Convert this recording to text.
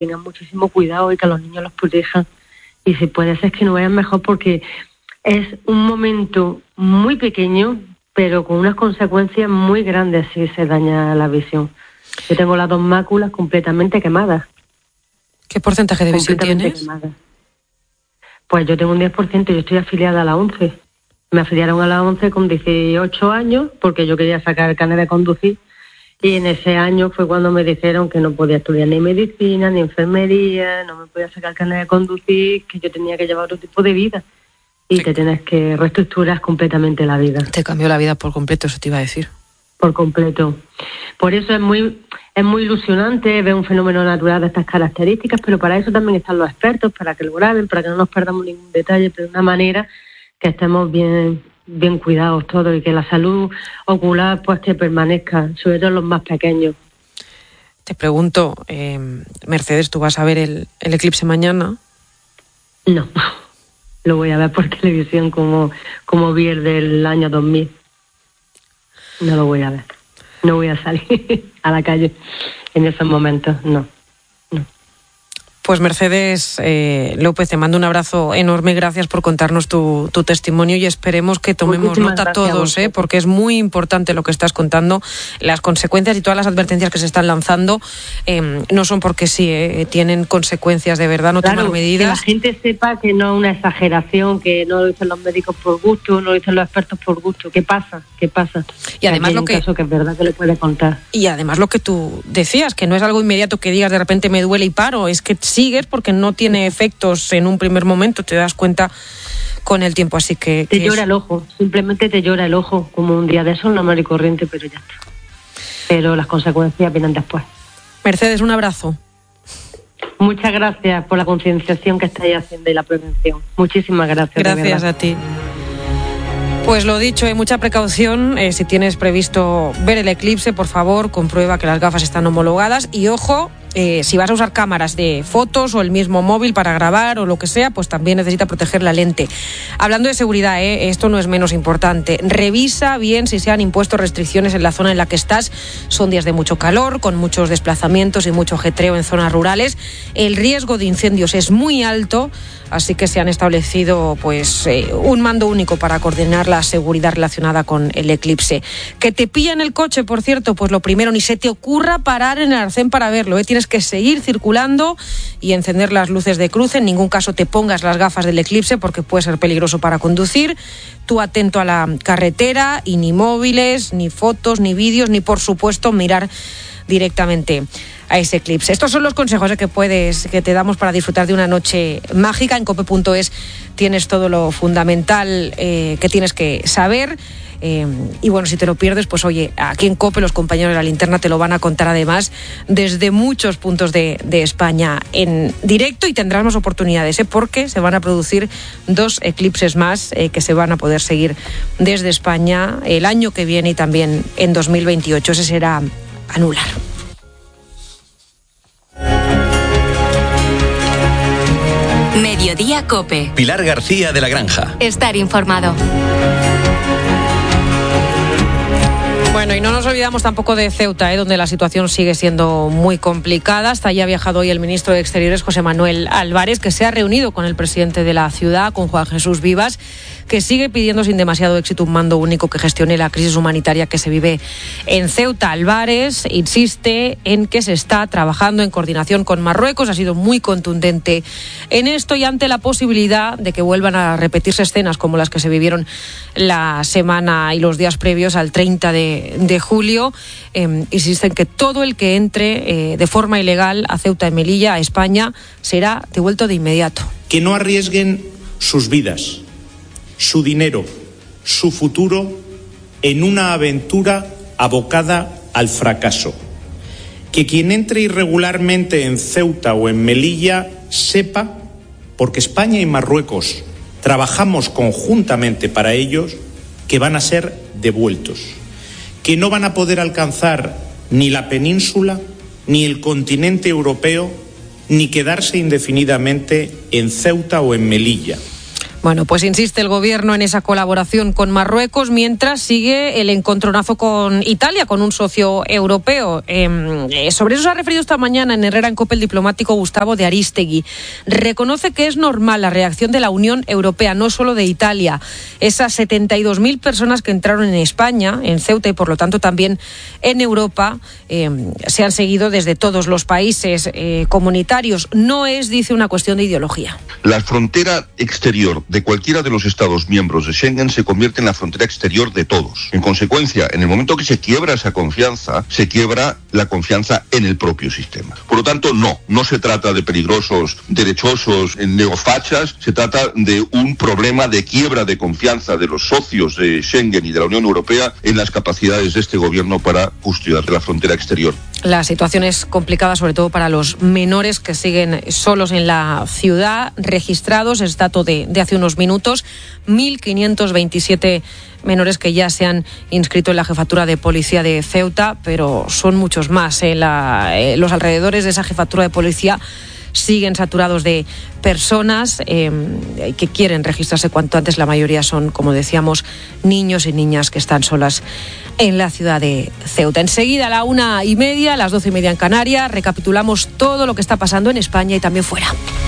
tengan muchísimo cuidado y que a los niños los protejan. Y si puede ser que no vayan mejor, porque es un momento muy pequeño, pero con unas consecuencias muy grandes si se daña la visión. Yo tengo las 2 máculas completamente quemadas. ¿Qué porcentaje de visión tienes? Quemadas. Pues yo tengo un 10%, yo estoy afiliada a la 11. Me afiliaron a la 11 con 18 años porque yo quería sacar el carnet de conducir. Y en ese año fue cuando me dijeron que no podía estudiar ni medicina, ni enfermería, no me podía sacar el carnet de conducir, que yo tenía que llevar otro tipo de vida. Y sí, te tienes que reestructurar completamente la vida. Te cambió la vida por completo, eso te iba a decir. Por completo. Por eso es muy ilusionante ver un fenómeno natural de estas características, pero para eso también están los expertos, para que lo graben, para que no nos perdamos ningún detalle, pero de una manera que estemos bien cuidados todos y que la salud ocular pues que permanezca, sobre todo los más pequeños. Te pregunto, Mercedes, ¿tú vas a ver el eclipse mañana? No, lo voy a ver por televisión como vi el del año 2000. No lo voy a ver, no voy a salir a la calle en esos momentos, no. Pues Mercedes López, te mando un abrazo enorme, gracias por contarnos tu testimonio y esperemos que tomemos nota todos, porque es muy importante lo que estás contando. Las consecuencias y todas las advertencias que se están lanzando no son porque sí, tienen consecuencias de verdad, no tomar medidas. Que la gente sepa que no es una exageración, que no lo dicen los médicos por gusto, no lo dicen los expertos por gusto. ¿Qué pasa? Y además lo que es verdad que le puede contar. Y además lo que tú decías, que no es algo inmediato que digas de repente me duele y paro, es que sigues porque no tiene efectos en un primer momento, te das cuenta con el tiempo, así que... Te llora el ojo, simplemente te llora el ojo, como un día de sol normal y corriente, pero ya está. Pero las consecuencias vienen después. Mercedes, un abrazo. Muchas gracias por la concienciación que estáis haciendo y la prevención. Muchísimas gracias. Gracias a ti. Pues lo dicho, hay mucha precaución. Si tienes previsto ver el eclipse, por favor, comprueba que las gafas están homologadas y ojo, si vas a usar cámaras de fotos o el mismo móvil para grabar o lo que sea, pues también necesita proteger la lente. Hablando de seguridad, esto no es menos importante. Revisa bien si se han impuesto restricciones en la zona en la que estás. Son días de mucho calor, con muchos desplazamientos y mucho ajetreo en zonas rurales. El riesgo de incendios es muy alto, así que se han establecido un mando único para coordinar la seguridad relacionada con el eclipse. Que te pilla en el coche, por cierto, pues lo primero, ni se te ocurra parar en el arcén para verlo, Tienes que seguir circulando y encender las luces de cruce. En ningún caso te pongas las gafas del eclipse porque puede ser peligroso para conducir. Tú atento a la carretera y ni móviles, ni fotos, ni vídeos, ni por supuesto mirar directamente a ese eclipse. Estos son los consejos que te damos para disfrutar de una noche mágica. En cope.es tienes todo lo fundamental que tienes que saber. Y bueno, si te lo pierdes, pues oye, aquí en COPE los compañeros de la linterna te lo van a contar además desde muchos puntos de España en directo y tendrás más oportunidades, porque se van a producir 2 eclipses más que se van a poder seguir desde España el año que viene y también en 2028. Ese será anular. Mediodía COPE. Pilar García de la Granja. Estar informado. Bueno, y no nos olvidamos tampoco de Ceuta, donde la situación sigue siendo muy complicada. Hasta allí ha viajado hoy el ministro de Exteriores, José Manuel Álvarez, que se ha reunido con el presidente de la ciudad, con Juan Jesús Vivas, que sigue pidiendo sin demasiado éxito un mando único que gestione la crisis humanitaria que se vive en Ceuta. Álvarez insiste en que se está trabajando en coordinación con Marruecos. Ha sido muy contundente en esto y ante la posibilidad de que vuelvan a repetirse escenas como las que se vivieron la semana y los días previos al 30 de julio, insisten que todo el que entre de forma ilegal a Ceuta y Melilla, a España, será devuelto de inmediato. Que no arriesguen sus vidas, su dinero, su futuro en una aventura abocada al fracaso. Que quien entre irregularmente en Ceuta o en Melilla sepa, porque España y Marruecos trabajamos conjuntamente para ellos, que van a ser devueltos, que no van a poder alcanzar ni la península, ni el continente europeo, ni quedarse indefinidamente en Ceuta o en Melilla. Bueno, pues insiste el gobierno en esa colaboración con Marruecos mientras sigue el encontronazo con Italia, con un socio europeo. Sobre eso se ha referido esta mañana en Herrera en COPE el diplomático Gustavo de Arístegui. Reconoce que es normal la reacción de la Unión Europea, no solo de Italia. Esas 72.000 personas que entraron en España, en Ceuta y por lo tanto también en Europa, se han seguido desde todos los países comunitarios. No es, dice, una cuestión de ideología. La frontera exterior de cualquiera de los Estados miembros de Schengen se convierte en la frontera exterior de todos. En consecuencia, en el momento que se quiebra esa confianza, se quiebra la confianza en el propio sistema. Por lo tanto, no se trata de peligrosos, derechosos, neofachas, se trata de un problema de quiebra de confianza de los socios de Schengen y de la Unión Europea en las capacidades de este gobierno para custodiar la frontera exterior. La situación es complicada, sobre todo para los menores que siguen solos en la ciudad, registrados, es dato de hace unos minutos, 1.527 menores que ya se han inscrito en la jefatura de policía de Ceuta, pero son muchos más. Los alrededores de esa jefatura de policía siguen saturados de personas que quieren registrarse cuanto antes. La mayoría son, como decíamos, niños y niñas que están solas en la ciudad de Ceuta. Enseguida, a 1:30, a las 12:30 en Canarias, recapitulamos todo lo que está pasando en España y también fuera.